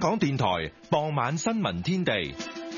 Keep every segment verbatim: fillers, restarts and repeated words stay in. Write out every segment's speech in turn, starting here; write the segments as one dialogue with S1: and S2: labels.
S1: 港電台傍晚新聞天地。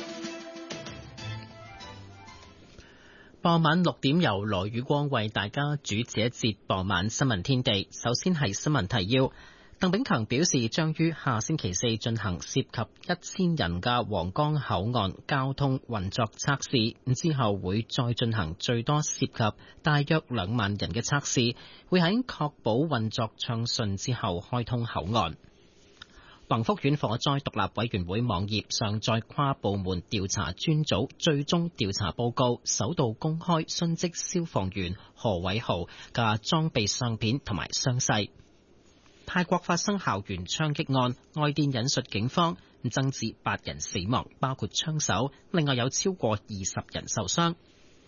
S2: 傍晚六點由羅宇光為大家主持一節傍晚新聞天地。首先係新聞提要。鄧炳強表示，將於下星期四進行涉及一千人嘅皇崗口岸交通運作測試，之後會再進行最多涉及大約兩萬人嘅測試，會喺確保運作暢順之後開通口岸。宏福苑火災獨立委員會網頁上載跨部門調查專組最終調查報告，首度公開殉職消防員何偉豪嘅裝備相片同埋傷勢。泰國發生校園槍擊案，外電引述警方增至八人死亡，包括槍手，另外有超過二十人受傷。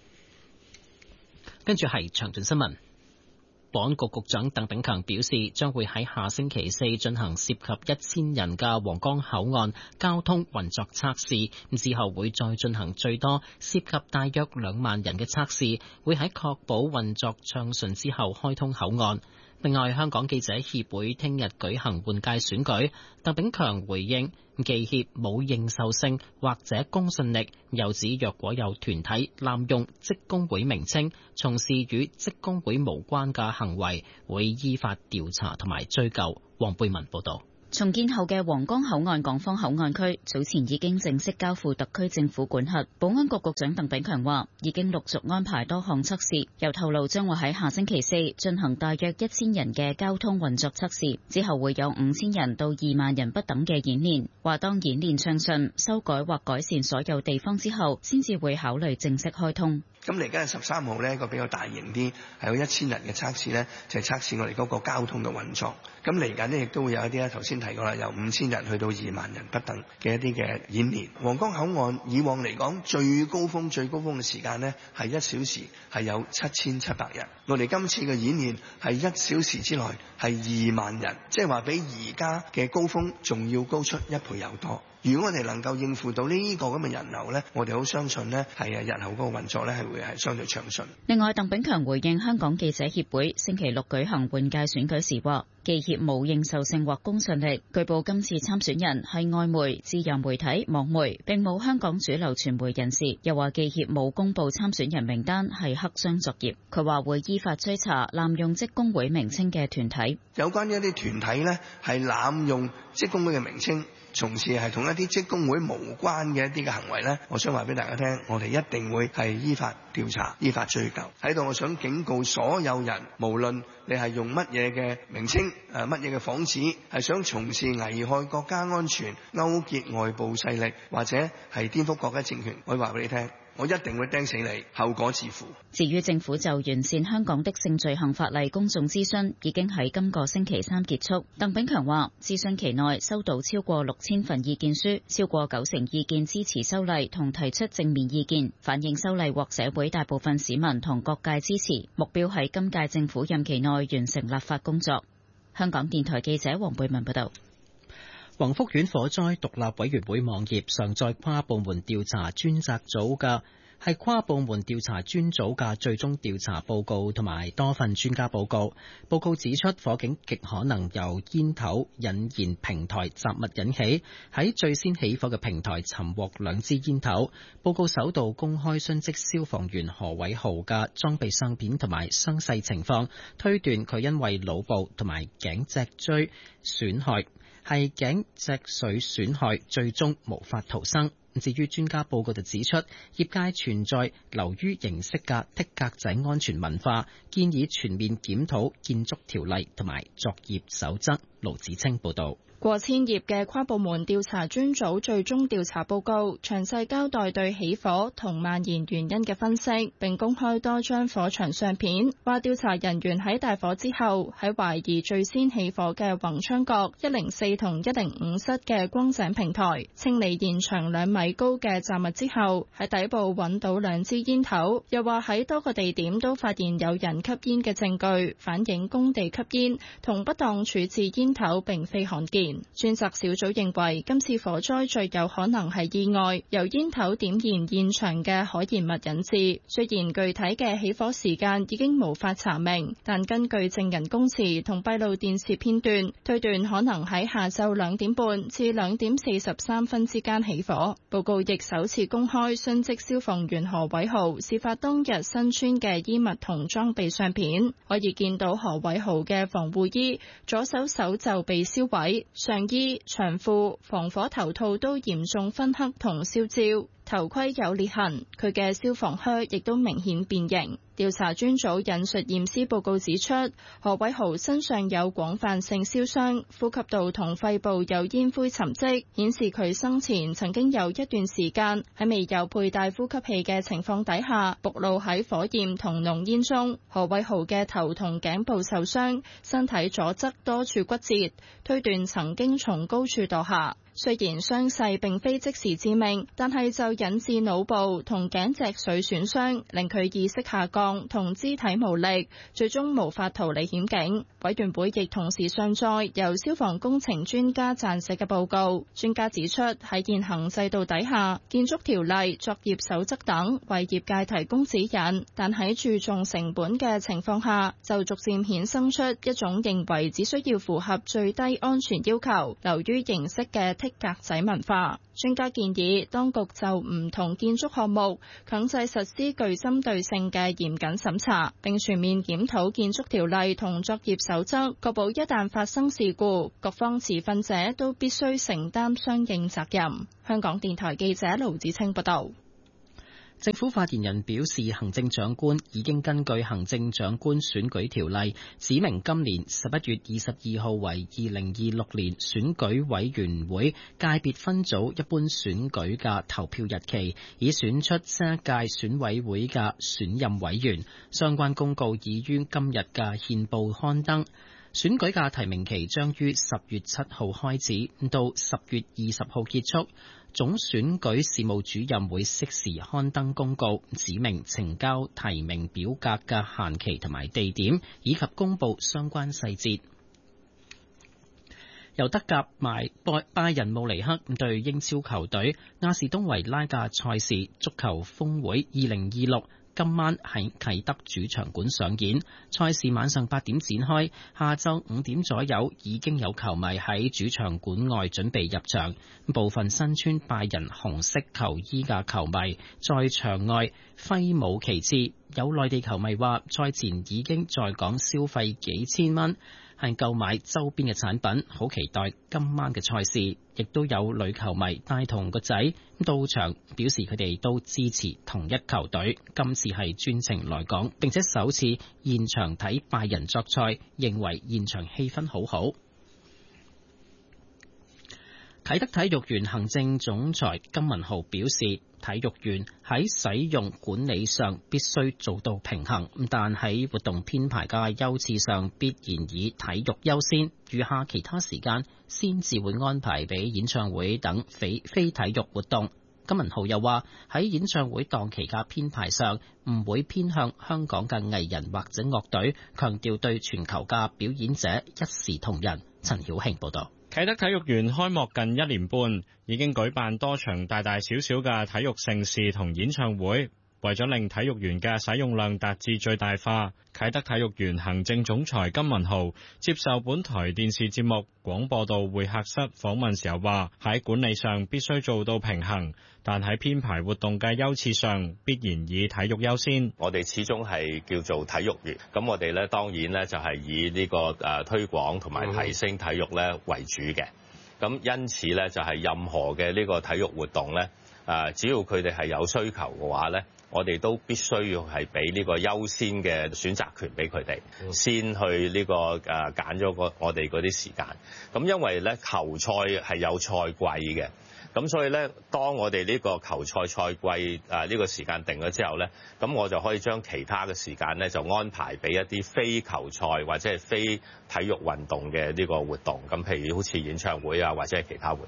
S2: 跟住係詳盡新聞。保安局局長鄧炳強表示，將會喺下星期四進行涉及一千人嘅皇崗口岸交通運作測試，之後會再進行最多涉及大約兩萬人嘅測試，會喺確保運作暢順之後開通口岸。另外，香港記者協會聽日舉行換屆選舉，鄧炳強回應記協冇認受性或者公信力，又指若果有團體濫用職工會名稱，從事與職工會無關嘅行為，會依法調查同埋追究。黃貝文報道。
S3: 重建後嘅皇崗口岸港方口岸區早前已經正式交付特區政府管轄。保安局局長鄧炳強話，已經陸續安排多項測試，又透露將會喺下星期四進行大約一千人嘅交通運作測試，之後會有五千人到二萬人不等嘅演練。話當演練暢順，修改或改善所有地方之後，先至會考慮正式開通。
S4: 咁嚟緊十三號呢個比較大型啲，係有一千人嘅測試呢，就係測試我哋嗰個交通嘅運作。咁嚟緊呢亦都會有一啲咧，頭先提過啦，由五千人去到二萬人不等嘅一啲嘅演練。皇崗口岸以往嚟講最高峰最高峰嘅時間呢，係一小時係有七千七百人。我哋今次嘅演練係一小時之內係二萬人，即係話比而家嘅高峰仲要高出一倍有多。如果我哋能夠應付到呢個咁嘅人流呢，我哋好相信呢係啊日後嗰個運作呢係會係相對暢順。
S3: 另外，鄧炳強回應香港記者協會星期六舉行換屆選舉時話，記協冇認受性或公信力，據報今次參選人係外媒、自由媒體、網媒，並冇香港主流傳媒人士。又話記協冇公布參選人名單係黑箱作業。佢話會依法追查濫用職工會名稱嘅團體。
S4: 有關一啲團體呢係濫用職工會嘅名稱，從事係同一啲職工會無關嘅一啲嘅行為呢，我想話俾大家聽，我哋一定會係依法調查、依法追究。喺度我想警告所有人，無論你係用乜嘢嘅名稱、誒乜嘢嘅幌子，係想從事危害國家安全、勾結外部勢力或者係顛覆國家政權，我會話俾你聽，我一定會釘死你，後果自負。
S3: 至於政府就完善香港的性罪行法例公眾諮詢已經喺今個星期三結束。鄧炳強話，諮詢期內收到超過六千份意見書，超過九成意見支持修例同提出正面意見，反映修例獲社會大部分市民同各界支持，目標喺今屆政府任期內完成立法工作。香港電台記者黃貝文報道。
S2: 宏福苑火災獨立委員會網頁上載跨部門調查專責組嘅係跨部門調查專組嘅最終調查報告同埋多份專家報告。報告指出，火警極可能由煙頭引燃平台雜物引起，喺最先起火嘅平台尋獲兩支煙頭。報告首度公開殉職消防員何偉豪嘅裝備相片同埋傷勢情況，推斷佢因為腦部同埋頸脊椎損害。係頸脊髓損害，最終無法逃生。至於專家報告就指出，業界存在流於形式嘅剔格仔安全文化，建議全面檢討建築條例同埋作業守則。盧子清報導。
S5: 過千頁嘅跨部門調查專組最終調查報告，詳細交代對起火同蔓延原因嘅分析，並公開多張火場相片，話調查人員喺大火之後，喺懷疑最先起火嘅宏昌閣一零四同一零五室嘅光井平台，清理現場兩米高嘅雜物之後，喺底部揾到兩支煙頭。又話喺多個地點都發現有人吸煙嘅證據，反映工地吸煙同不當處置煙煙頭並非罕見。專責小組認為今次火災最有可能係意外，由煙頭點燃現場嘅可燃物引致。雖然具體嘅起火時間已經無法查明，但根據證人供詞同閉路電視片段，推斷可能喺下晝兩點半至兩點四十三分之間起火。報告亦首次公開殉職消防員何偉豪事發當日身穿嘅衣物同裝備相片，可以見到何偉豪嘅防護衣左手手袖被燒毀，上衣、長褲、防火頭套都嚴重燻黑同燒焦，頭盔有裂痕，佢嘅消防靴亦都明顯變形。調查專組引述驗屍報告指出，何偉豪身上有廣泛性燒傷，呼吸道同肺部有煙灰沉積，顯示佢生前曾經有一段時間喺未有佩戴呼吸器嘅情況底下，暴露喺火焰同濃煙中。何偉豪嘅頭同頸部受傷，身體左側多處骨折，推斷曾經從高處墮下。雖然傷勢並非即時致命，但係就引致腦部同頸脊髓損傷，令佢意識下降同肢體無力，最終無法逃離險境。委員會亦同時上載由消防工程專家撰寫嘅報告。專家指出，喺現行制度底下，建築條例、作業守則等為業界提供指引，但喺注重成本嘅情況下，就逐漸衍生出一種認為只需要符合最低安全要求，流於形式嘅格仔文化。專家建議當局就唔同建築項目強制實施具針對性嘅嚴謹審查，並全面檢討建築條例同作業守則，確保一旦發生事故，各方持份者都必須承擔相應責任。香港電台記者盧子清報道。
S2: 政府發言人表示，行政長官已經根據行政長官選舉條例指明今年十一月二十二號為二零二六年選舉委員會界別分組一般選舉嘅投票日期，以選出新一屆選委會嘅選任委員。相關公告已於今日嘅憲報刊登。選舉嘅提名期將於十月七號開始，到十月二十號結束。總選舉事務主任會適時刊登公告，指明呈交提名表格嘅限期同埋地點，以及公布相關細節。由德甲拜拜仁慕尼黑對英超球隊亞士東維拉嘅賽事足球峰會二零二六。今晚喺啟德主場館上演，賽事晚上八點展開，下晝五點左右已經有球迷喺主場館外準備入場。部分身穿拜仁紅色球衣嘅球迷在場外揮舞旗幟。有內地球迷話，賽前已經在港消費幾千蚊，係購買周邊嘅產品，好期待今晚嘅賽事。亦都有女球迷帶同個仔到場，表示佢哋都支持同一球隊，今次係專程來港，並且首次現場睇拜仁作賽，認為現場氣氛好好。啟德體育園行政總裁金文豪表示，體育園喺使用管理上必須做到平衡，但喺活動編排嘅優次上必然以體育優先，餘下其他時間先至會安排俾演唱會等非非體育活動。金文豪又話，喺演唱會檔期嘅編排上唔會偏向香港嘅藝人或者樂隊，強調對全球嘅表演者一視同仁。陳曉慶報道。
S6: 啟德體育園開幕近一年半，已經舉辦多場大大小小嘅體育盛事同演唱會。為咗令體育園嘅使用量達至最大化，啟德體育園行政總裁金文豪接受本台電視節目廣播道會客室訪問時候話，喺管理上必須做到平衡，但喺編排活動嘅優次上必然以體育優先。
S7: 我哋始終係叫做體育園，咁我哋咧當然咧就係以呢個誒推廣同埋提升體育咧為主嘅。咁因此咧就係任何嘅呢個體育活動咧，誒只要佢哋係有需求嘅話咧，我哋都必須要係俾呢個優先嘅選擇權俾佢哋，先去呢個誒揀咗個我哋嗰啲時間。咁因為咧球賽係有賽季嘅，咁所以咧當我哋呢個球賽賽季誒呢個時間定咗之後咧，咁我就可以將其他嘅時間咧就安排俾一啲非球賽或者係非體育運動嘅呢個活動。咁譬如好似演唱會啊，或者係其他活動。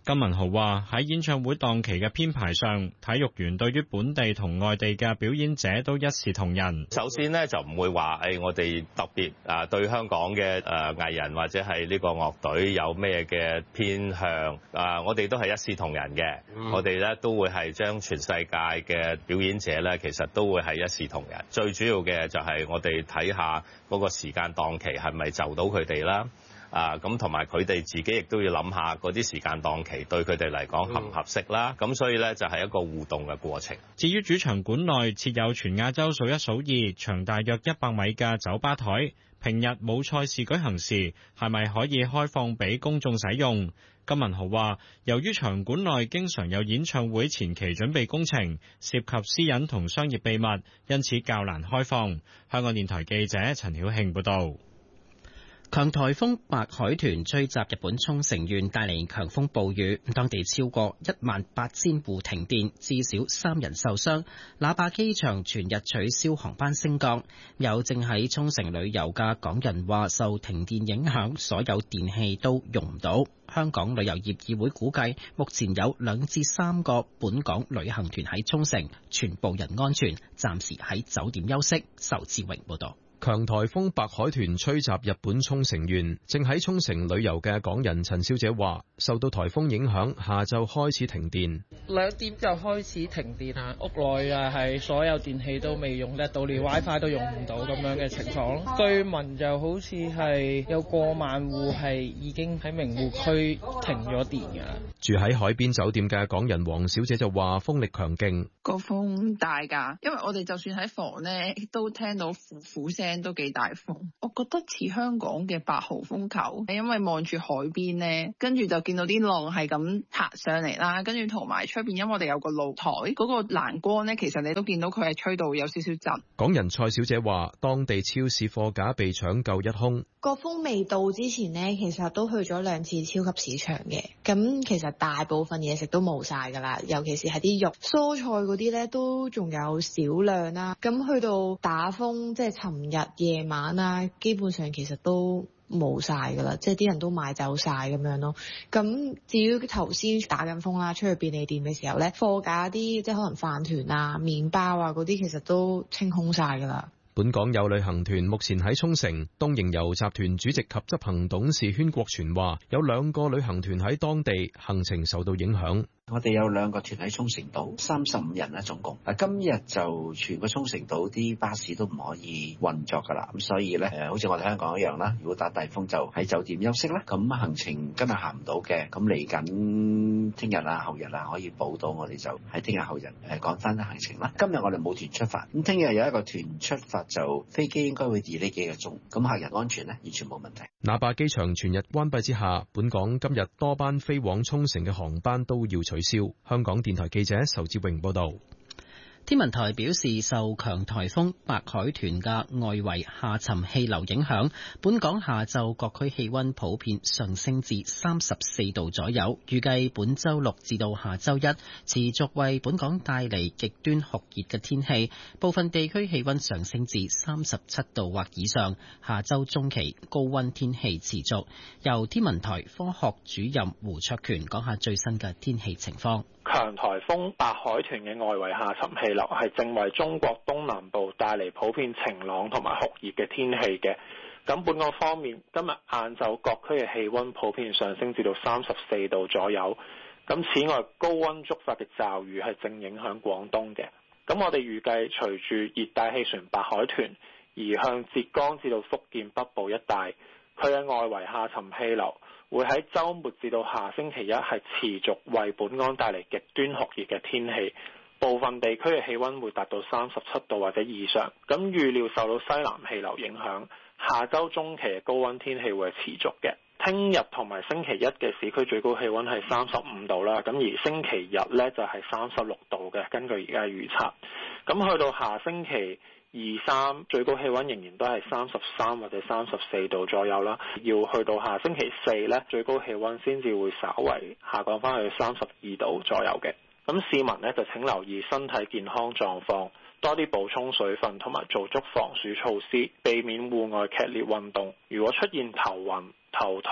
S6: 金文豪話喺演唱會檔期嘅編排上，體育園對於本地同外地嘅表演者都一視同仁。
S7: 首先呢，就唔會話誒我哋特別啊對香港嘅誒藝人或者係呢個樂隊有咩嘅偏向啊，我哋都係一視同仁嘅。嗯、我哋咧都會係將全世界嘅表演者咧，其實都會係一視同仁。最主要嘅就係我哋睇下嗰個時間檔期係咪就到佢哋啦。啊，咁同埋佢哋自己亦都要諗下嗰啲時間檔期對佢哋嚟講合唔合適啦。咁、嗯、所以呢，就係一個互動嘅過程。
S6: 至於主場館內設有全亞洲數一數二、長大約一百米嘅酒吧台，平日冇賽事舉行時，係咪可以開放俾公眾使用？金文豪話：由於場館內經常有演唱會前期準備工程，涉及私隱同商業秘密，因此較難開放。香港電台記者陳曉慶報導。
S2: 強颱風白海豚吹襲日本沖繩縣，帶嚟強風暴雨，當地超過一萬八千戶停電，至少三人受傷。那霸機場全日取消航班升降。有正喺沖繩旅遊嘅港人話，受停電影響，所有電器都用唔到。香港旅遊業議會估計，目前有兩至三個本港旅行團喺沖繩，全部人安全，暫時喺酒店休息。仇志榮報道。
S8: 強颱風白海豚吹襲日本沖繩縣，正喺沖繩旅遊嘅港人陳小姐話，受到颱風影響，下晝開始停電。
S9: 兩點就開始停電啊！屋內啊係所有電器都未用得到，連 WiFi 都用唔到咁樣嘅情況。據聞就好似係有過萬戶係已經喺名護區停咗電㗎。
S8: 住喺海邊酒店嘅港人黃小姐就話，風力強勁，
S10: 個風大㗎，因為我哋就算喺房呢，都聽到呼呼聲。都幾大風，我覺得似香港嘅八號風球，因為望住海邊呢，跟住就見到啲浪係咁拍上嚟啦，跟住同埋出邊，因為我哋有個露台，嗰、嗰個欄杆呢，其實你都見到佢係吹到有少少震。
S8: 港人蔡小姐話，當地超市貨架被搶購一空。
S11: 個風未到之前呢，其實都去咗兩次超級市場嘅，咁其實大部分嘢食都冇晒㗎啦，尤其是係啲肉、蔬菜嗰啲呢，都仲有少量啦。咁去到打風，即係尋日夜晚啊，基本上其實都冇晒㗎啦，即係啲人都買走晒咁樣咯。咁至於頭先打緊風啦，出去便利店嘅時候呢，貨架啲即係可能飯團啊、麵包啊嗰啲，其實都清空晒㗎啦。
S8: 本港有旅行團目前喺沖繩，東瀛遊集團主席及執行董事禤國全話，有兩個旅行團喺當地行程受到影響。
S12: 我哋有兩個團喺沖繩島，三十五人啦總共。啊，今日就全個沖繩島啲巴士都唔可以運作噶啦，咁所以咧，誒，好似我哋香港一樣啦。如果打大風就喺酒店休息啦。咁行程今日行唔到嘅，咁嚟緊聽日啊、後日啊可以補到，我哋就喺聽日後日誒講翻行程啦。今日我哋冇團出發，咁聽日有一個團出發，就飛機應該會 delay 幾個鐘，咁客人安全咧完全冇問題。
S8: 那霸機場全日關閉之下，本港今日多班飛往沖繩嘅航班都要取消。香港電台記者仇志榮報道。
S2: 天文台表示，受強颱風白海豚嘅外圍下沉氣流影響，本港下晝各區氣溫普遍上升至三十四度左右。預計本週六至到下週一持續為本港帶嚟極端酷熱嘅天氣，部分地區氣溫上升至三十七度或以上。下週中期高溫天氣持續。由天文台科學主任胡卓權講下最新嘅天氣情況。
S13: 強颱風白海豚嘅外圍下沉氣流係正為中國東南部帶嚟普遍晴朗同埋酷熱嘅天氣嘅。咁本港方面，今日晏晝各區嘅氣溫普遍上升至到三十四度左右。咁此外，高溫觸發嘅驟雨係正影響廣東嘅。咁我哋預計隨住熱帶氣旋白海豚移向浙江至到福建北部一帶，佢嘅外圍下沉氣流會喺週末至到下星期一係持續為本港帶嚟極端酷熱嘅天氣，部分地區嘅氣溫會達到三十七度或者以上。咁預料受到西南氣流影響，下週中期嘅高溫天氣會係持續嘅。聽日同埋星期一嘅市區最高氣溫係三十五度啦，咁而星期日呢就係三十六度嘅，根據而家嘅預測。咁去到下星期二三最高氣溫仍然都係三十三或者三十四度左右啦，要去到下星期四呢，最高氣溫先至會稍為下降翻去三十二度左右嘅。咁市民呢，就請留意身體健康狀況，多啲補充水分同埋做足防暑措施，避免戶外劇烈運動。如果出現頭暈、頭痛、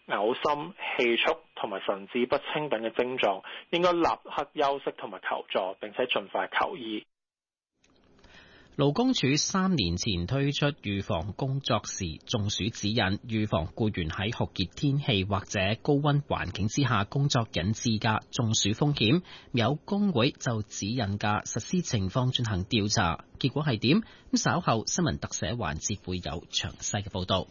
S13: 嘔心、氣促同埋神志不清等嘅症狀，應該立刻休息同埋求助，並且盡快求醫。
S2: 勞工處三年前推出預防工作時中暑指引，預防僱員喺酷熱天氣或者高溫環境之下工作引致嘅中暑風險。有工會就指引嘅實施情況進行調查，結果係點？咁稍後新聞特寫環節會有詳細嘅報道。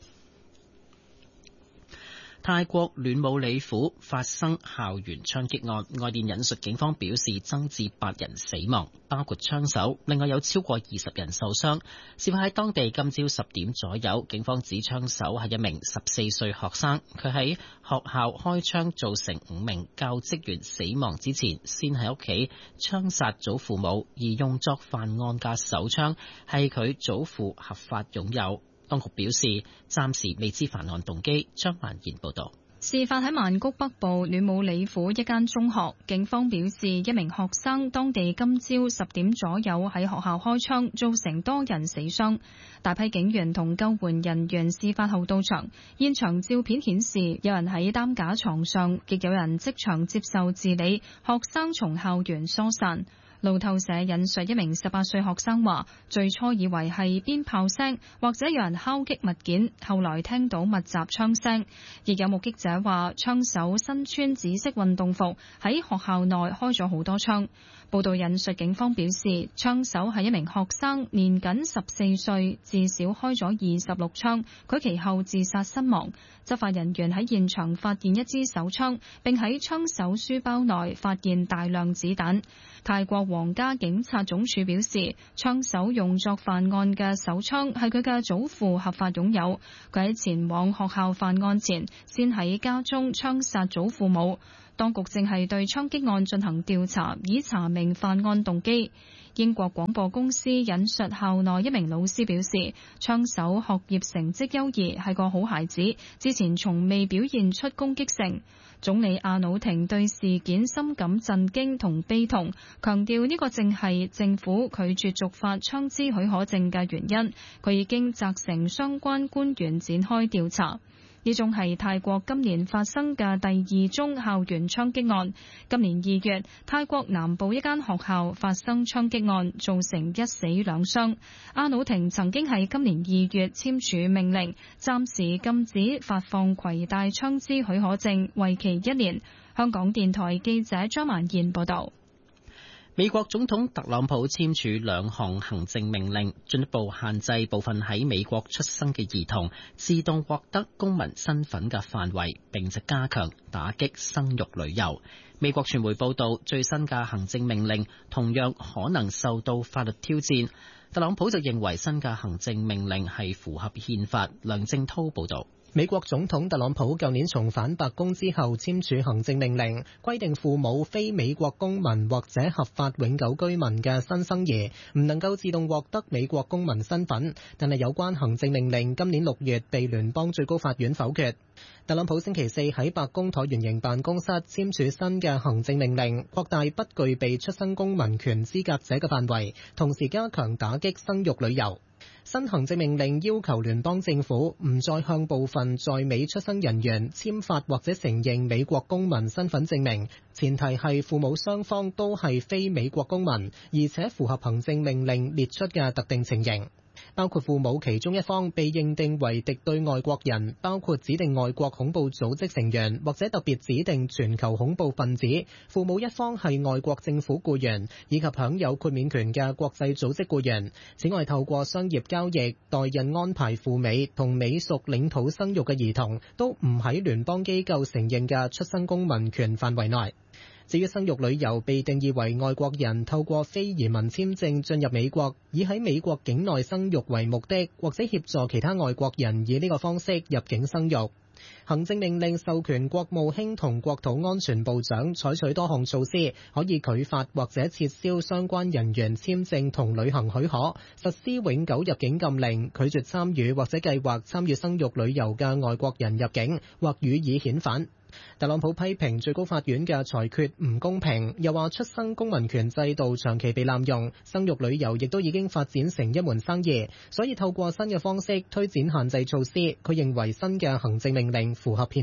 S2: 泰國暖武里府發生校園槍擊案，外電引述警方表示增至八人死亡，包括槍手，另外有超過二十人受傷。事發喺當地今朝十點左右，警方指槍手係一名十四歲學生，佢喺學校開槍造成五名教職員死亡之前，先喺屋企槍殺祖父母，而用作犯案嘅手槍係佢祖父合法擁有。當局表示，暫時未知犯案動機。張曼賢報道。
S14: 事發喺曼谷北部暖武里府一間中學，警方表示一名學生當地今朝十點左右喺學校開槍，造成多人死傷。大批警員同救援人員事發後到場，現場照片顯示有人喺擔架床上，亦有人即場接受治理，學生從校園疏散。路透社引述一名十八歲學生話，最初以為係鞭炮聲或者有人敲擊物件，後來聽到密集槍聲。亦有目擊者話，槍手身穿紫色運動服，喺學校內開咗好多槍。報道引述警方表示，槍手係一名學生，年僅十四歲，至少開咗二十六槍，佢其後自殺身亡。執法人員喺現場發現一支手槍，並喺槍手書包內發現大量子彈。泰國皇家警察總署表示，槍手用作犯案嘅手槍係佢嘅祖父合法擁有，佢喺前往學校犯案前，先喺家中槍殺祖父母。當局正係對槍擊案進行調查，以查明犯案動機。英國廣播公司引述校內一名老師表示，槍手學業成績優異，係個好孩子，之前從未表現出攻擊性。總理阿努廷對事件深感震驚同悲痛，強調呢個正係政府拒絕續發槍支許可證嘅原因。佢已經責成相關官員展開調查。呢宗係泰國今年發生嘅第二宗校園槍擊案。今年二月，泰國南部一間學校發生槍擊案，造成一死兩傷。阿努廷曾經喺今年二月簽署命令，暫時禁止發放攜帶槍支許可證，為期一年。香港電台記者張曼燕報道。
S2: 美國總統特朗普簽署兩項行政命令，進一步限制部分喺美國出生嘅兒童自動獲得公民身份嘅範圍，並且加強打擊生育旅遊。美國傳媒報道，最新嘅行政命令同樣可能受到法律挑戰。特朗普就認為新嘅行政命令係符合憲法。梁正濤報道。
S15: 美國總統特朗普舊年重返白宮之後簽署行政命令，規定父母非美國公民或者合法永久居民嘅新生兒唔能夠自動獲得美國公民身份，但係有關行政命令今年六月被聯邦最高法院否決。特朗普星期四喺白宮橢圓形辦公室簽署新嘅行政命令，擴大不具備出生公民權資格者嘅範圍，同時加強打擊生育旅遊。新行政命令要求聯邦政府唔再向部分在美出生人員簽發或者承認美國公民身份證明，前提係父母雙方都係非美國公民，而且符合行政命令列出嘅特定情形。包括父母其中一方被認定為敵對外國人，包括指定外國恐怖組織成員或者特別指定全球恐怖分子；父母一方係外國政府僱員，以及享有豁免權嘅國際組織僱員。此外，透過商業交易、代孕安排赴美同美屬領土生育嘅兒童，都唔喺聯邦機構承認嘅出生公民權範圍內。至於生育旅遊被定義為外國人透過非移民簽證進入美國，以喺美國境內生育為目的，或者協助其他外國人以呢個方式入境生育。行政命令授權國務卿同國土安全部長採取多項措施，可以拒發或者撤銷相關人員簽證同旅行許可，實施永久入境禁令，拒絕參與或者計劃參與生育旅遊嘅外國人入境，或予以遣返。特朗普批評最高法院嘅裁決唔公平，又話出生公民權制度長期被濫用，生育旅遊亦都已經發展成一門生意，所以透過新嘅方式推展限制措施。佢認為新嘅行政命令符合憲法。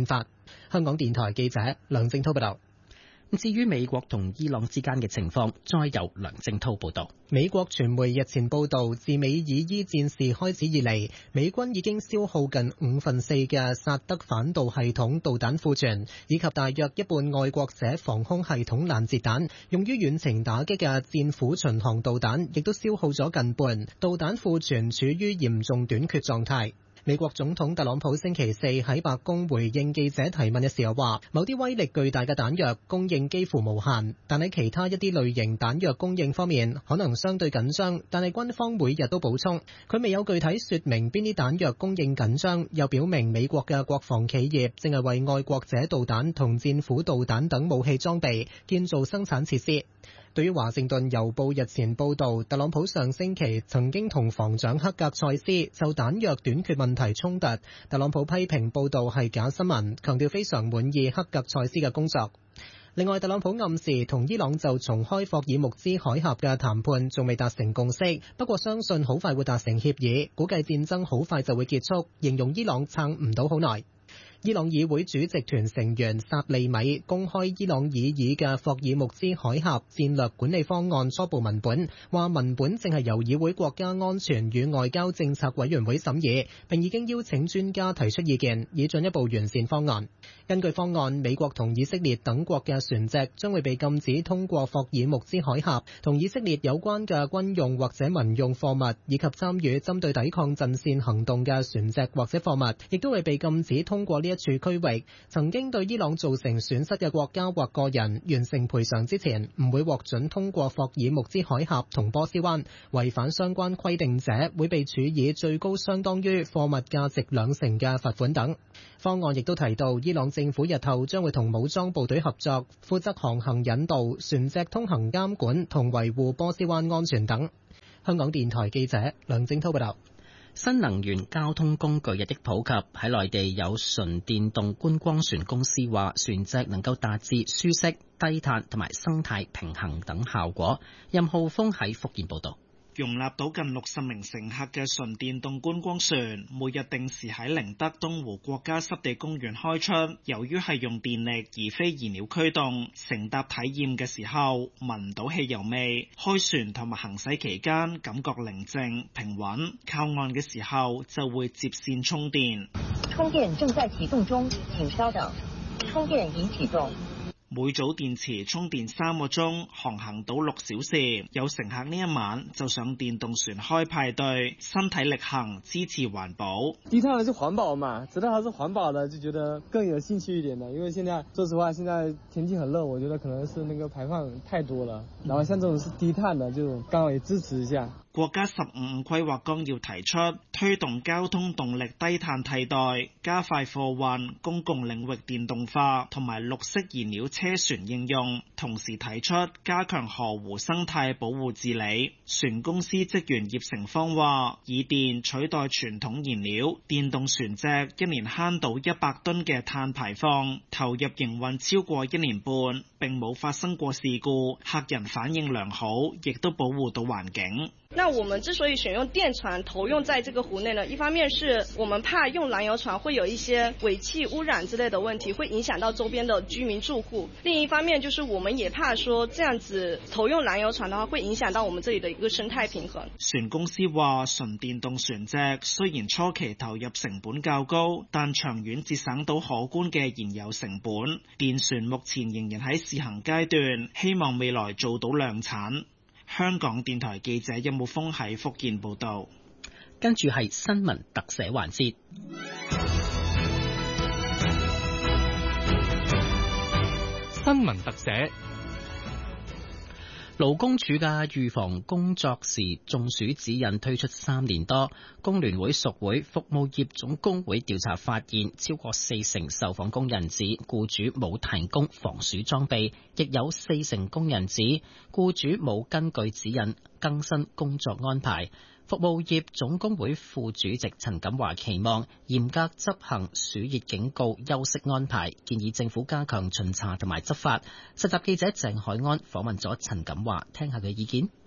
S15: 香港電台記者梁正滔報道。
S2: 至於美國同伊朗之間嘅情況，再由梁正滔報導。
S15: 美國傳媒日前報導，自美以伊戰事開始以嚟，美軍已經消耗近五分四嘅薩德反導系統導彈庫存，以及大約一半愛國者防空系統攔截彈，用於遠程打擊嘅戰斧巡航導彈，亦都消耗咗近半，導彈庫存處於嚴重短缺狀態。美國總統特朗普星期四喺白宮回應記者提問嘅時候話，某啲威力巨大嘅彈藥供應幾乎無限，但喺其他一啲類型彈藥供應方面可能相對緊張，但係軍方每日都補充。佢未有具體說明邊啲彈藥供應緊張，又表明美國嘅國防企業正係為愛國者導彈同戰斧導彈等武器裝備建造生產設施。對於華盛頓郵報日前報導，特朗普上星期曾經同防長克格塞斯就彈藥短缺問題衝突，特朗普批評報導係假新聞，強調非常滿意克格塞斯嘅工作。另外，特朗普暗示同伊朗就重開霍爾木茲海峽嘅談判仲未達成共識，不過相信好快會達成協議，估計戰爭好快就會結束，形容伊朗撐唔到好耐。伊朗議會主席團成員薩利米公開伊朗擬議嘅霍爾木茲海峽戰略管理方案初步文本，話文本正係由議會國家安全與外交政策委員會審議，並已經邀請專家提出意見，以進一步完善方案。根據方案，美國同以色列等國嘅船隻將會被禁止通過霍爾木茲海峽，同以色列有關嘅軍用或者民用貨物，以及參與針對抵抗陣線行動嘅船隻或者貨物，亦都會被禁止通過呢一處區域。曾經對伊朗造成損失嘅國家或個人完成賠償之前，唔會獲准通過霍爾木茲海峽同波斯灣。違反相關規定者會被處以最高相當於貨物價值兩成嘅罰款等。方案亦都提到，伊朗政府日後將會同武裝部隊合作，負責航行引導、船隻通行監管同維護波斯灣安全等。香港電台記者梁正滔報道。
S2: 新能源交通工具日益普及，喺內地有純電動觀光船公司話，船隻能夠達至舒適、低碳同埋生態平衡等效果。任浩峰喺福建報道。
S16: 容納到近六十名乘客嘅純電動觀光船，每日定時喺寧德東湖國家濕地公園開出。由於係用電力而非燃料驅動，乘搭體驗嘅時候聞唔到汽油味，開船同埋行駛期間感覺寧靜平穩，靠岸嘅時候就會接線充電。
S17: 充電正在啟動中，請稍等。充電已啟動。
S16: 每組電池充電三個鐘，航行到六小時。有乘客呢一晚就上電動船開派對，身體力行，支持環保。
S18: 低碳的是環保嘛，知道它是環保的，就覺得更有興趣一點的。因為現在說實話，現在天氣很熱，我覺得可能是那個排放太多了。然後像這種是低碳的，就剛好也支持一下。
S16: 國家十五五規劃綱要提出推動交通動力低碳替代，加快貨運、公共領域電動化同埋綠色燃料車船應用，同時提出加強河湖生態保護治理。船公司職員葉成芳話，以電取代傳統燃料，電動船隻一年慳到一百噸嘅碳排放，投入營運超過一年半，並冇發生過事故，客人反應良好，亦都保護到環境。
S19: 那我們之所以選用電船投用在這個湖內呢，一方面是我們怕用燃油船會有一些尾氣污染之類的問題，會影響到周邊的居民住戶。另一方面就是我們也怕說這樣子投用燃油船的話，會影響到我們這裡的一個生態平衡。
S16: 船公司話，純電動船隻雖然初期投入成本較高，但長遠節省到可觀嘅燃油成本。電船目前仍然喺試行階段，希望未來做到量產。香港電台記者任武峰喺福建報道。
S2: 跟住係新聞特寫環節。
S20: 新聞特寫。
S2: 勞工處嘅預防工作時中暑指引推出三年多，工聯會屬會服務業總工會調查發現，超過四成受訪工人指僱主冇提供防暑裝備，亦有四成工人指僱主冇根據指引更新工作安排。服務業總工會副主席陳錦華期望嚴格執行暑熱警告休息安排，建議政府加強巡查同埋執法。實習記者鄭海安訪問咗陳錦華，聽下佢意見。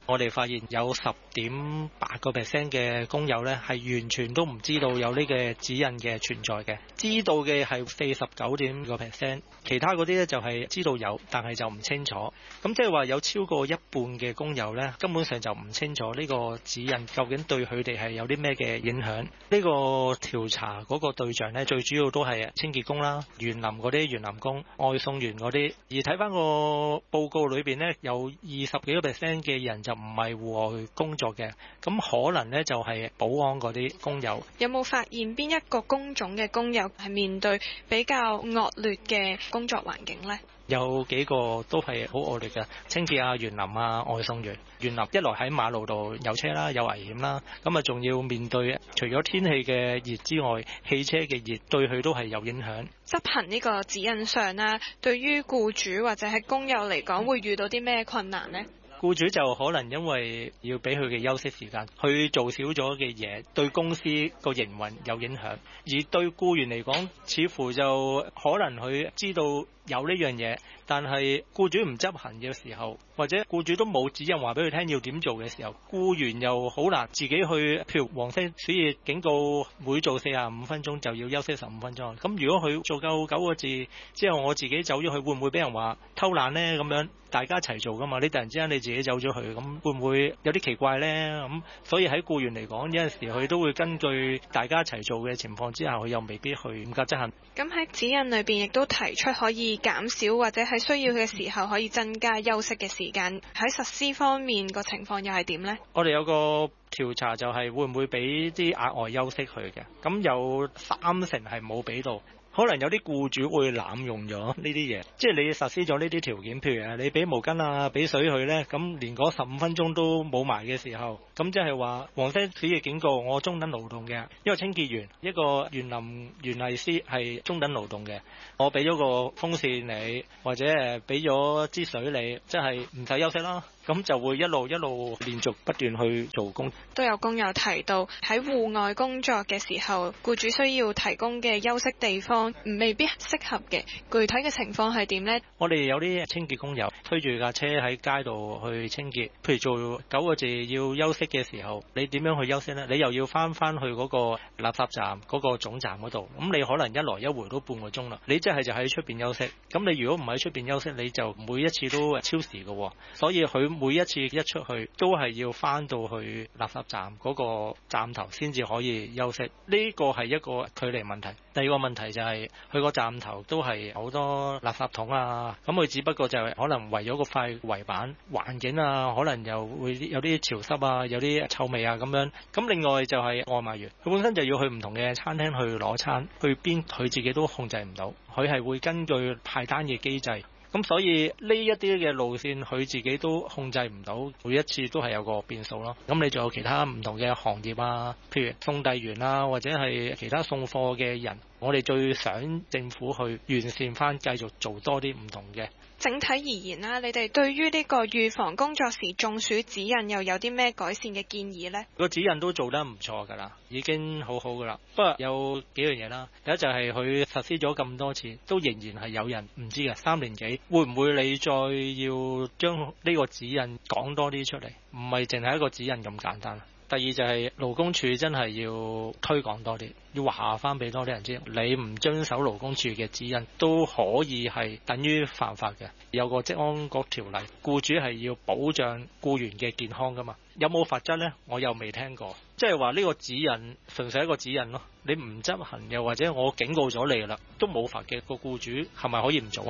S21: 我哋發現有十點八個 percent 嘅工友呢係完全都唔知道有呢個指引嘅存在嘅，知道嘅係四十九點個 percent， 其他嗰啲呢就係知道有，但係就唔清楚。咁即係話有超過一半嘅工友呢，根本上就唔清楚呢個指引究竟對佢哋係有啲咩嘅影響。呢個調查嗰個對象呢，最主要都係清潔工啦、園林嗰啲園林工、外送員嗰啲。而睇翻個報告裏邊呢，有二十幾個 percent 嘅人就唔係戶外工作嘅，咁可能呢，就係保安嗰啲工友。
S22: 有冇發現邊一個工種嘅工友係面對比較惡劣嘅工作環境呢？
S21: 有幾個都係好惡劣嘅，清潔啊、園林啊、外送員。園林一來喺馬路度有車啦，有危險啦，咁啊仲要面對除咗天氣嘅熱之外，汽車嘅熱對佢都係有影響。
S22: 執行呢個指引上啦，對於僱主或者係工友嚟講，會遇到啲咩困難呢？
S21: 僱主就可能因為要俾佢嘅休息時間，佢做少咗嘅嘢，對公司個營運有影響。而對僱員嚟講，似乎就可能佢知道有呢樣嘢，但係僱主唔執行嘅時候，或者僱主都冇指引話俾佢聽要點做嘅時候，僱員又好難自己去，譬如黃色暑熱警告，每做四十五分鐘就要休息十五分鐘。咁如果佢做夠九個字之後，我自己走咗去，會唔會俾人話偷懶呢？咁樣大家一齊做噶嘛？你突然之間你自己走咗去，咁會唔會有啲奇怪呢？咁所以喺僱員嚟講，有陣時佢都會根據大家一齊做嘅情況之下，佢又未必去嚴格執行。
S22: 咁喺指引裏邊亦都提出可以減少或者喺需要嘅時候可以增加休息嘅時間。喺實施方面個情況又係點呢？
S21: 我哋有個調查就係會唔會俾啲額外休息佢嘅，咁有三成係冇俾到。可能有啲僱主會濫用咗呢啲嘢，即係你實施咗呢啲條件，譬如誒你俾毛巾啊、俾水佢呢，咁連嗰十五分鐘都冇埋嘅時候，咁即係話黃色暑熱警告，我中等勞動嘅一個清潔員、一個園林園藝師係中等勞動嘅，我俾咗個風扇你，或者誒俾咗支水你，即係唔使休息啦。咁就會一路一路連續不斷去做工。
S22: 都有工友提到喺戶外工作嘅時候，僱主需要提供嘅休息地方未必適合嘅。具體嘅情況係點呢？
S21: 我哋有啲清潔工友推住架車喺街度去清潔，譬如做九個字要休息嘅時候，你點樣去休息呢？你又要翻翻去嗰個垃圾站嗰個總站嗰度，咁你可能一來一回都半個鐘啦。你即係就喺出邊休息，咁你如果唔喺出邊休息，你就每一次都超時嘅，所以佢每一次一出去都係要翻到去垃圾站嗰個站頭先至可以休息，呢個係一個距離問題。第二個問題就係佢個站頭都係好多垃圾桶啊，咁佢只不過就係可能圍咗個塊圍板，環境啊可能又會有啲潮濕啊，有啲臭味啊咁樣。咁另外就係外賣員，佢本身就要去唔同嘅餐廳去攞餐，去邊佢自己都控制唔到，佢係會根據派單嘅機制。咁所以呢一啲嘅路線佢自己都控制唔到，每一次都係有個變數咯。咁你仲有其他唔同嘅行業啊，譬如送遞員啊，或者係其他送貨嘅人，我哋最想政府去完善翻，繼續做多啲唔同嘅。
S22: 整體而言啦，你哋對於呢個預防工作時中暑指引又有啲咩改善嘅建議呢？
S21: 個指引都做得唔錯㗎啦，已經好好㗎啦。不過有幾樣嘢啦，第一就係佢實施咗咁多次，都仍然係有人唔知嘅。三年幾會唔會你再要將呢個指引講多啲出嚟？唔係淨係一個指引咁簡單。第二就係勞工處真係要推廣多啲，要話翻俾多啲人知，你唔遵守勞工處嘅指引都可以係等於犯法嘅。有個職安局條例，僱主係要保障僱員嘅健康噶嘛。有冇罰則呢？我又未聽過。即係話呢個指引純粹係一個指引咯，你唔執行又或者我警告咗你啦，都冇罰嘅，個僱主係咪可以唔做啊？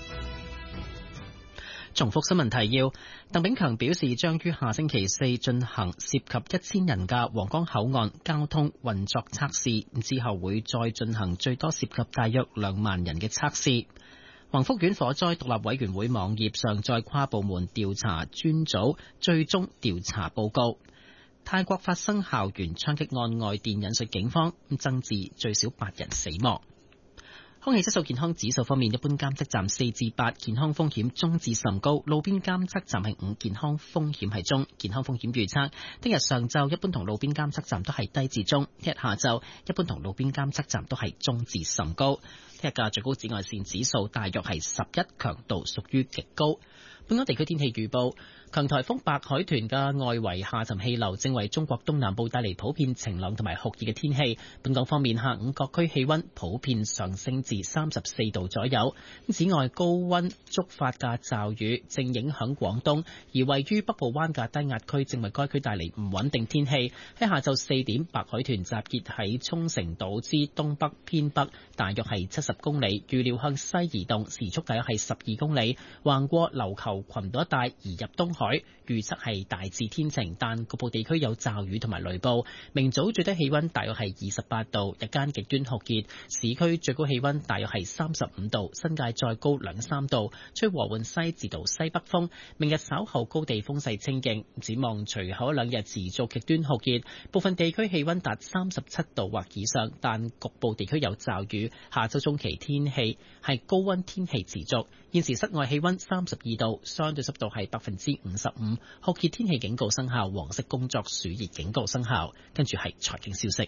S2: 重複新聞提要，鄧炳強表示將於下星期四進行涉及一千人嘅皇崗口岸交通運作測試，之後會再進行最多涉及大約兩萬人嘅測試。宏福苑火災獨立委員會網頁上載跨部門調查專組最終調查報告。泰國發生校園槍擊案，外電引述警方增至最少八人死亡。空氣質素健康指數方面，一般監測站四至八，健康風險中至甚高；路邊監測站係五，健康風險係中。健康風險預測，聽日上晝一般同路邊監測站都係低至中，聽日下晝一般同路邊監測站都係中至甚高。聽日嘅最高紫外線指數大約係十一，強度屬於極高。 本港地區天氣預報。強颱風白海豚嘅外圍下沉氣流正為中國東南部帶嚟普遍晴朗同埋酷熱嘅天氣。本港方面，下午各區氣溫普遍上升至三十四度左右。此外，高溫觸發嘅驟雨正影響廣東，而位於北部灣嘅低壓區正為該區帶嚟唔穩定天氣。喺下晝四點，白海豚集結喺沖繩島之東北偏北，大約係七十公里，預料向西移動，時速大約係十二公里，橫過琉球群島一帶移入東海。預測係大致天晴，但局部地區有驟雨同埋雷暴。明早最低氣溫大約係二十八度，日間極端酷熱，市區最高氣溫大約係三十五度，新界再高兩三度，吹和緩西至到西北風。明日稍後高地風勢清勁，展望隨後兩日持續極端酷熱，部分地區氣溫達三十七度或以上，但局部地區有驟雨。下周中期天氣係高溫天氣持續。現時室外氣溫三十二度，相對濕度係百分之五十五，酷熱天氣警告生效，黃色工作暑熱警告生效。跟住係財經消息。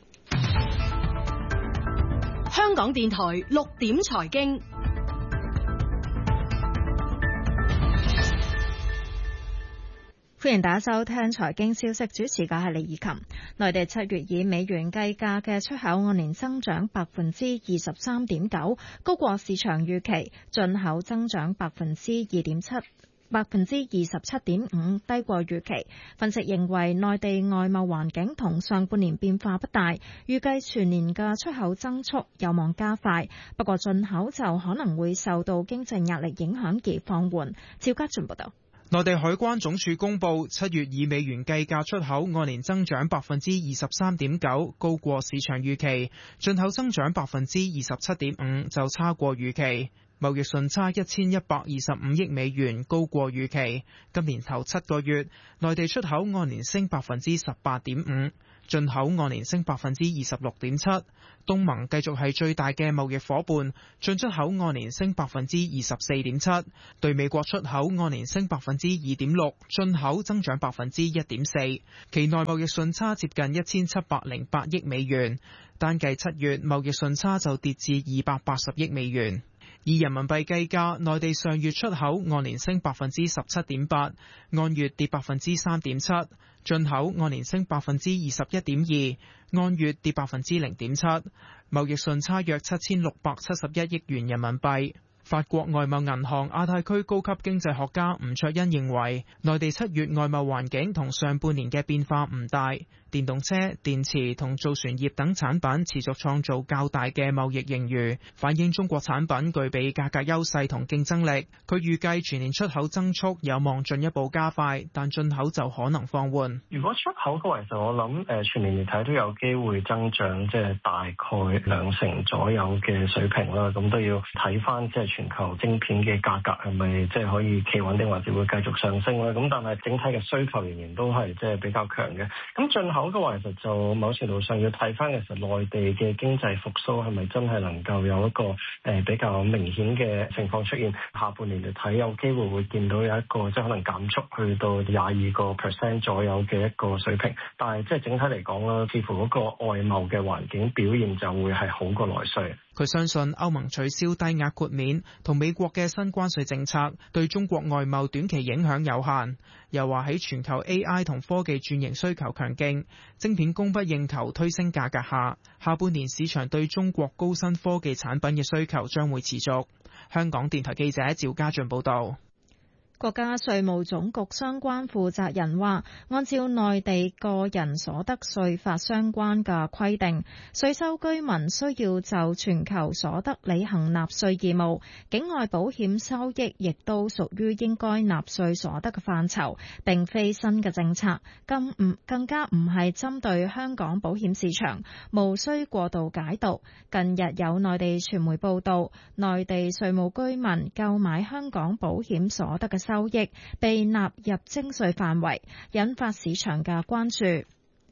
S1: 香港電台六點財經。
S4: 歡迎大家收聽財經消息，主持嘅係李以琴。內地七月以美元計價嘅出口按年增長百分之二十三點九，高過市場預期；進口增長百分之二點七。百分之二十七點五，低過預期。分析認為，內地外貿環境同上半年變化不大，預計全年嘅出口增速有望加快。不過進口就可能會受到經濟壓力影響而放緩。趙家俊報道。
S23: 內地海關總署公布，七月以美元計價出口按年增長百分之二十三點九，高過市場預期；進口增長百分之二十七點五，就差過預期。貿易順差一千一百二十五億美元，高過預期。今年頭七個月，內地出口按年升百分之十八點五，進口按年升百分之二十六點七。東盟繼續係最大嘅貿易夥伴，進出口按年升百分之二十四點七，對美國出口按年升百分之二點六，進口增長百分之一點四。期內貿易順差接近一千七百零八億美元，單計七月貿易順差就跌至二百八十億美元。以人民幣計價，內地上月出口按年升百分之十七點八，按月跌百分之三點七；進口按年升百分之二十一點二，按月跌百分之零點七。貿易順差約七千六百七十一億元人民幣。法國外貿銀行亞太區高級經濟學家吳卓恩認為，內地七月外貿環境同上半年嘅變化唔大。電動車、電池同造船業等產品持續創造較大嘅貿易盈餘，反映中國產品具備價格優勢同競爭力。佢預計全年出口增速有望進一步加快，但進口就可能放緩。
S24: 如果出口嘅話，其實我諗誒全年嚟睇都有機會增長，即係大概兩成左右嘅水平啦。咁都要睇翻即係全球晶片嘅價格係咪即係可以企穩定，或者會繼續上升啦。咁但係整體嘅需求仍然都係即係比較強嘅。咁進口嘅話，其實就某程度上要睇翻，其實內地嘅經濟復甦係咪真係能夠有一個誒比較明顯嘅情況出現？下半年嚟睇，有機會會見到有一個即係可能減速去到廿二個 percent 左右嘅一個水平。但係即係整體嚟講啦，似乎嗰個外貿嘅環境表現就會係好過內需。
S23: 佢相信歐盟取消低額豁免同美國嘅新關稅政策對中國外貿短期影響有限。又話喺全球 A I 同科技轉型需求強勁，晶片供不應求推升價格下，下半年市場對中國高新科技產品嘅需求將會持續。香港電台記者趙家俊報道。
S4: 國家稅務總局相關負責人話，按照內地個人所得稅法相關嘅規定，稅收居民需要就全球所得履行納稅義務，境外保險收益亦都屬於應該納稅所得嘅範疇，並非新嘅政策，更唔更加唔係針對香港保險市場，無需過度解讀。近日有內地傳媒報道，內地稅務居民購買香港保險所得嘅收益被納入徵稅範圍，引發市場嘅關注。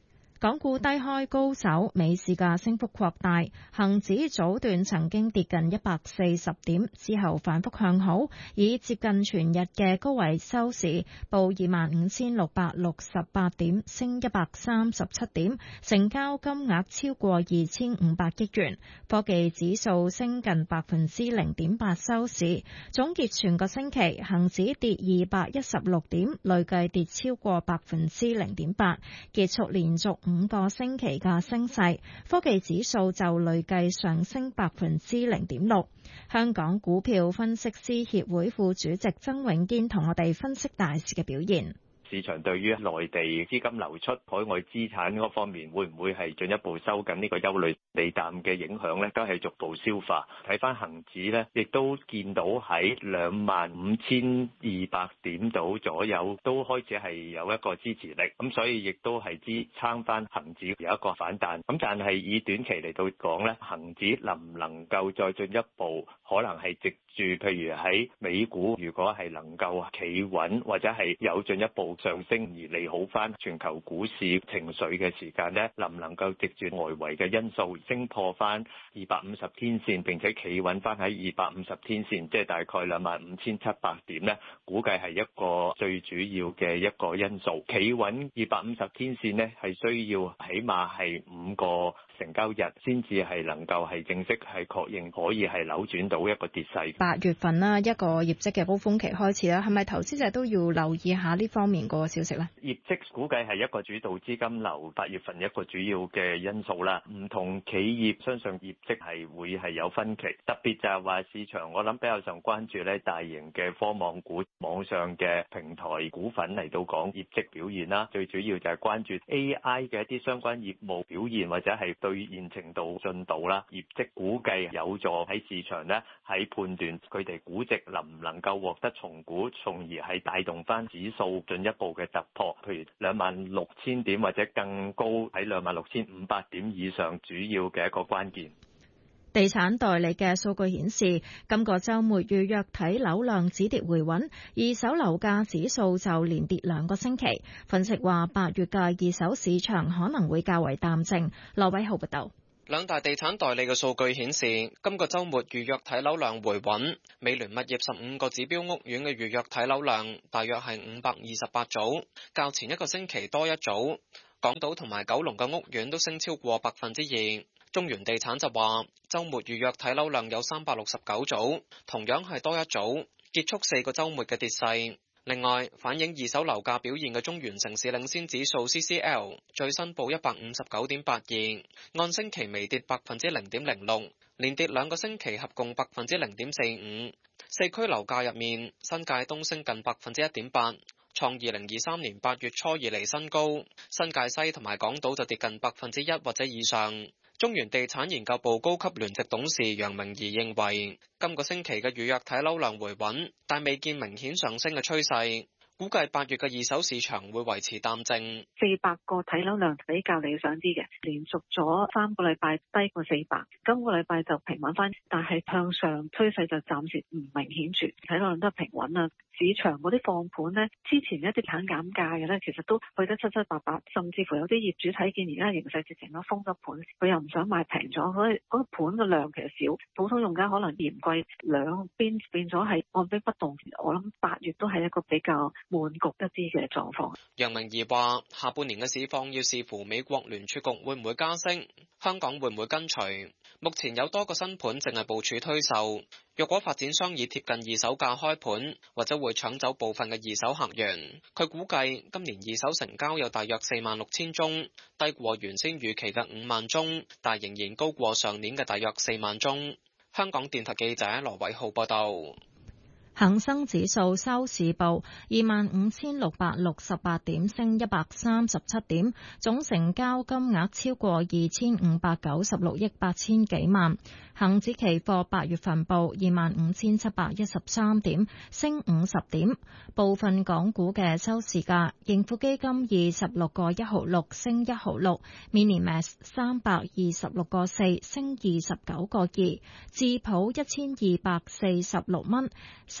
S4: 港股低開高走，尾市嘅升幅擴大，恒指早段曾經跌近一百四十點，之後反覆向好，以接近全日嘅高位收市，報二萬五千六百六十八點，升一百三十七點，成交金額超過二千五百億元。科技指數升近百分之零點八收市。總結全個星期，恒指跌二百一十六點，累計跌超過百分之零點八，結束連續五個星期嘅升勢。科技指數就累計上升百分之零點六。香港股票分析師協會副主席曾永堅同我哋分析大市嘅表現。
S3: 市場對於內地資金流出、海外資產嗰方面會唔會係進一步收緊呢個憂慮利淡嘅影響呢？都係逐步消化。睇翻恒指呢，亦都見到喺兩萬五千二百點度左右都開始係有一個支持力，咁所以亦都係支撐翻恒指有一個反彈。咁但係以短期嚟到講呢，恒指能唔能夠再進一步，可能係藉住譬如喺美股，如果係能夠企穩或者係有進一步上升而利好翻全球股市情緒嘅時間呢，能唔能夠藉住外圍嘅因素升破翻二百五十天線，並且企穩翻喺二百五十天線，即係大概兩萬五千七百點呢，估計係一個最主要嘅一個因素。企穩二百五十天線呢，係需要起碼係五個成交日先至係能夠係正式係確認可以係扭轉到一個跌勢。
S4: 八月份啦，一個業績嘅高峰期開始啦，係咪投資者都要留意下呢方面個消息呢？
S3: 業績估計係一個主導資金流八月份一個主要嘅因素啦。唔同企業相信業績係會係有分歧，特別就係話市場我諗比較上關注咧大型嘅科網股、網上嘅平台股份嚟到講業績表現啦。最主要就係關注 A I 嘅一啲相關業務表現或者係兌現程度進度啦。業績估計有助喺市場咧喺判斷佢哋估值能唔能夠獲得重估，從而係帶動翻指數進一步嘅突破，譬如兩萬六千點或者更高喺兩萬六千五百點以上，主要嘅一個關鍵。
S4: 地產代理嘅數據顯示，今個週末預約睇樓量止跌回穩，二手樓價指數就連跌兩個星期。分析話，八月嘅二手市場可能會較為淡靜。羅偉浩報道。
S5: 兩大地產代理嘅數據顯示，今個週末預約睇樓量回穩。美聯物業十五個指標屋苑嘅預約睇樓量大約係五百二十八組，較前一個星期多一組。港島同埋九龍嘅屋苑都升超過百分之二。中原地產就話，週末預約睇樓量有三百六十九組，同樣係多一組，結束四個週末嘅跌勢。另外，反映二手樓價表現嘅中原城市領先指數 C C L 最新報一百五十九點八二，按星期微跌百分之零點零六，連跌兩個星期合共百分之零點四五。四區樓價入面，新界東升近百分之一點八，創二零二三年八月初以嚟新高；新界西同埋港島就跌近百分之一或者以上。中原地產研究部高級聯席董事楊明儀認為，今個星期嘅預約睇樓量回穩，但未見明顯上升嘅趨勢。估計八月嘅二手市場會維持淡靜，
S6: 四百個睇樓量比較理想啲嘅，連續咗三個禮拜低過四百，今個禮拜就平穩翻，但係向上趨勢就暫時唔明顯住，睇樓量都係平穩啦。市場嗰啲放盤呢，之前一啲產減價嘅呢，其實都去得七七八八，甚至乎有啲業主睇見而家形勢直情都封咗盤，佢又唔想賣平咗，所以嗰個盤嘅量其實少，普通用家可能嫌貴，兩邊變咗係按兵不動。我諗八月都係一個比較悶局一啲嘅狀況。
S5: 楊明儀話：下半年嘅市況要視乎美國聯儲局會唔會加息，香港會唔會跟隨。目前有多個新盤淨係部署推售，若果發展商以貼近二手價開盤，或者會搶走部分嘅二手客源。佢估計今年二手成交有大約四萬六千宗，低過原先預期嘅五萬宗，但仍然高過上年嘅大約四萬宗。香港電台記者羅偉浩報道。
S4: 恒生指數收市報二萬五千六百六十八點，升一百三十七點，總成交金額超過二千五百九十六億八千幾萬。恒指期貨八月份報二萬五千七百一十三點，升五十點。部分港股嘅收市價，盈富基金二十六個一毫六，升一毫六；Minimax 三百二十六個四，升二十九個二；智普一千二百四十六蚊，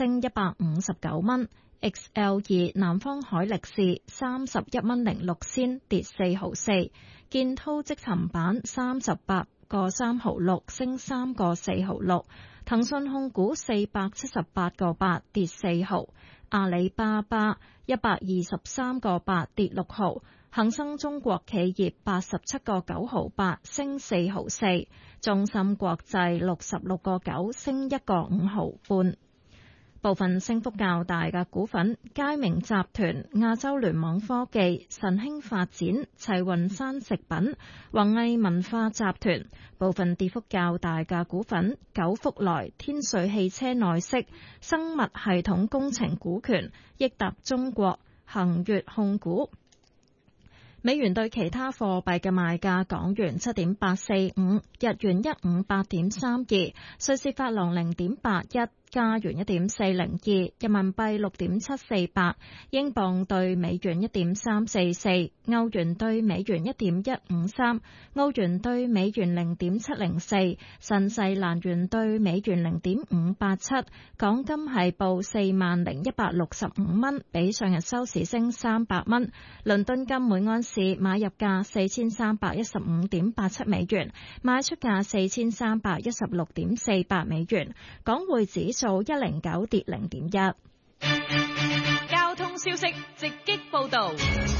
S4: 升一百五十九蚊。X L 二南方海力士三十一蚊零六仙，跌四毫四。建滔積層板三十八個三毫六，升三個四毫六。騰訊控股四百七十八個八，跌四毫。阿里巴巴一百二十三個八，跌六毫。恒生中國企業八十七個九毫八，升四毫四。中芯國際六十六個九，升一個五毫半。部分升幅較大嘅股份：佳明集團、亞洲聯網科技、晨興發展、齊雲山食品、宏毅文化集團。部分跌幅較大嘅股份：九福來、天瑞汽車內飾、生物系統工程股權、益達中國、恒悅控股。美元對其他貨幣嘅賣價：港元七點八四五，日元一五八點三二，瑞士法郎零點八一。加元一點四零二，人民幣六點七四八，英鎊對美元一點三四四，歐元對美元一點一五三，澳元對美元零點七零四，新西蘭元對美元零點五八七。港金係報四萬零一百六十五蚊，比上日收市升三百蚊。倫敦金每安士買入價四千三百一十五點八七美元，賣出價四千三百一十六點四八美元。港匯指數數一零九跌零點一。
S1: 交通消息直擊報道。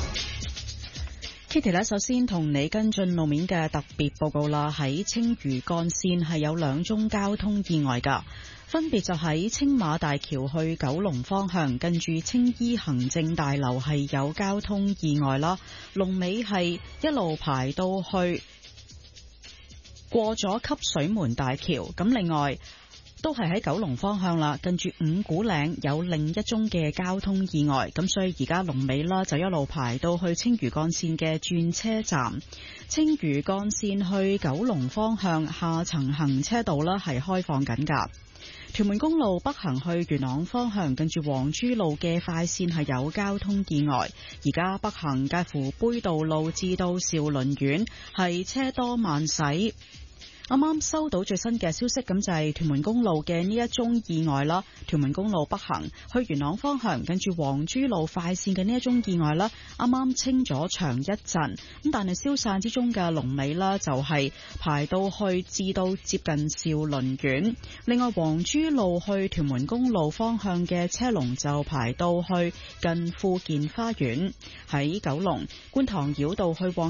S7: Kitty 呢，首先同你跟進路面嘅特別報告啦。喺青嶼幹線係有兩宗交通意外㗎，分別就喺青馬大橋去九龍方向，近住青衣行政大樓係有交通意外啦。龍尾係一路排到去過咗汲水門大橋。咁另外都係喺九龍方向啦，近住五股嶺有另一宗嘅交通意外，咁所以而家龍尾啦就一路排到去青嶼幹線嘅轉車站。青嶼幹線去九龍方向下層行車道啦係開放緊㗎。屯門公路北行去元朗方向，近住黃珠路嘅快線係有交通意外，而家北行介乎杯渡路至到兆麟苑係車多慢駛。啱啱收到最新嘅消息，咁就係屯門公路嘅呢一宗意外啦。屯門公路北行去元朗方向，近住黃珠路快線嘅呢一宗意外啦，啱啱清咗場一陣，咁但係消散之中嘅龍尾啦，就係排到去至到接近兆麟苑。另外，黃珠路去屯門公路方向嘅車龍就排到去近富健花園。喺九龍觀塘繞道去旺